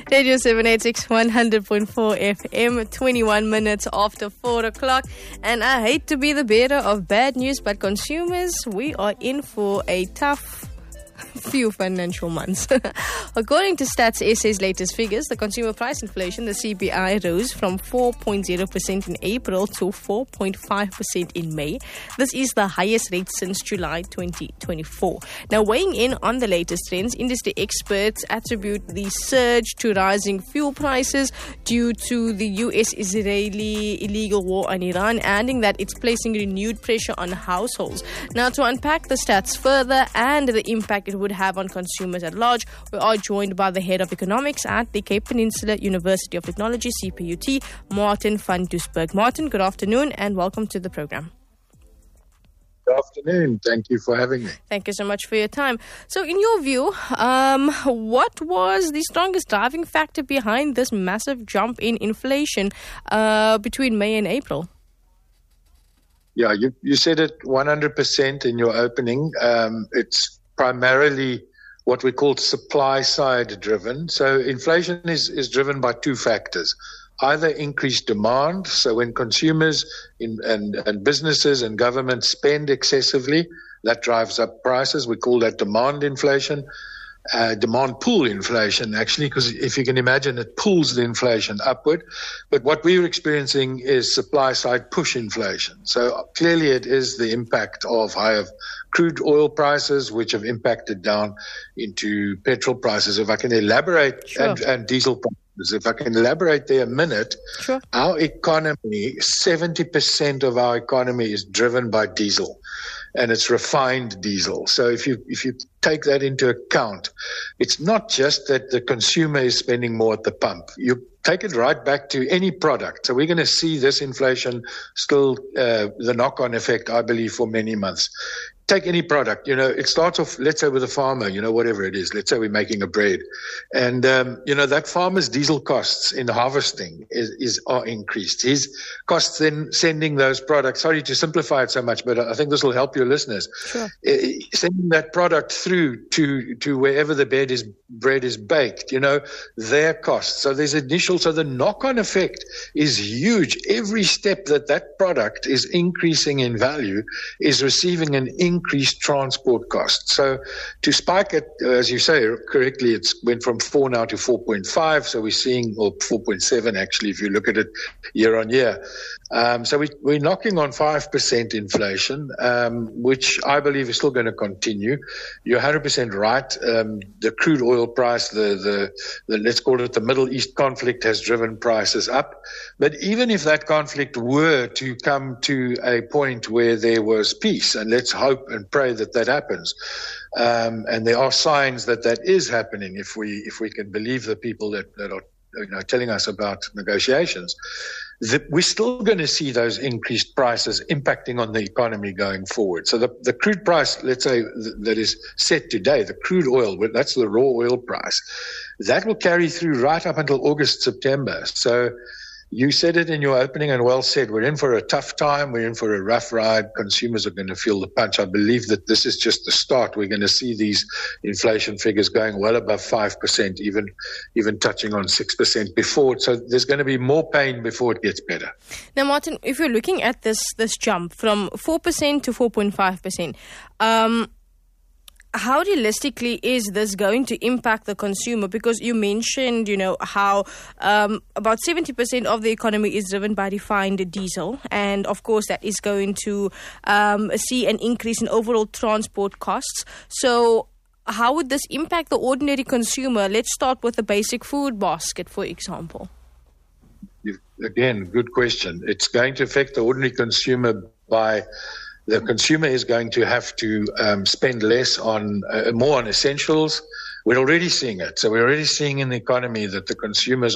Radio 786 100.4 FM, 21 minutes after 4 o'clock. And I hate to be the bearer of bad news, but consumers, we are in for a tough few financial months. According to Stats SA's latest figures, the consumer price inflation, the CPI, rose from 4.0% in April to 4.5% in May. This is the highest rate since July 2024. Now, weighing in on the latest trends, industry experts attribute the surge to rising fuel prices due to the US-Israeli illegal war on Iran, adding that it's placing renewed pressure on households. Now, to unpack the stats further and the impact it would have on consumers at large, we are joined by the head of economics at the Cape Peninsula University of Technology, CPUT, Martin van Doesburg. Martin, good afternoon and welcome to the program. Good afternoon. Thank you for having me. Thank you so much for your time. So in your view, what was the strongest driving factor behind this massive jump in inflation between May and April? Yeah, you said it 100% in your opening. It's primarily what we call supply side driven. So inflation is driven by two factors. Either increased demand, so when consumers and businesses and governments spend excessively, that drives up prices. We call that demand inflation. Demand pull inflation, actually, because if you can imagine, it pulls the inflation upward. But what we're experiencing is supply side push inflation. So clearly it is the impact of higher crude oil prices, which have impacted down into petrol prices. If I can elaborate, sure. and diesel prices, if I can elaborate there a minute, sure. Our economy, 70% of our economy is driven by diesel. And it's refined diesel. So if you take that into account, it's not just that the consumer is spending more at the pump. You take it right back to any product. So we're going to see this inflation still, the knock-on effect, I believe, for many months. Take any product, it starts off, let's say with a farmer, whatever it is. Let's say we're making a bread. And, that farmer's diesel costs in harvesting are increased. His costs in sending those products, sorry to simplify it so much, but I think this will help your listeners. Sure. Sending that product through to wherever the bread is baked, their costs. So there's so the knock-on effect is huge. Every step that product is increasing in value is receiving an increased transport cost. So to spike it, as you say correctly, it's went from 4 now to 4.5. So we're seeing, or 4.7 actually, if you look at it year on year. So we're knocking on 5% inflation, which I believe is still going to continue. You're 100% right. The crude oil price, the let's call it the Middle East conflict, has driven prices up. But even if that conflict were to come to a point where there was peace, and let's hope and pray that happens, and there are signs that is happening if we can believe the people that are telling us about negotiations, we're still going to see those increased prices impacting on the economy going forward. So the crude price, let's say, that is set today, the crude oil, that's the raw oil price, that will carry through right up until August, September. So you said it in your opening, and well said. We're in for a tough time. We're in for a rough ride. Consumers are going to feel the punch. I believe that this is just the start. We're going to see these inflation figures going well above 5%, even touching on 6% before. So there's going to be more pain before it gets better. Now, Martin, if you're looking at this jump from 4% to 4.5%, how realistically is this going to impact the consumer? Because you mentioned, how about 70% of the economy is driven by refined diesel. And of course, that is going to see an increase in overall transport costs. So how would this impact the ordinary consumer? Let's start with the basic food basket, for example. Again, good question. It's going to affect the ordinary consumer by... The consumer is going to have to spend less on more on essentials. We're already seeing it. So we're already seeing in the economy that the consumers